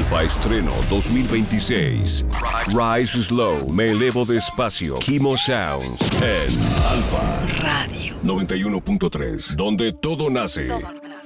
Alfa Estreno 2026. Rise Slow, me elevo despacio. Kimo Sounds en Alfa Radio 91.3, donde todo nace.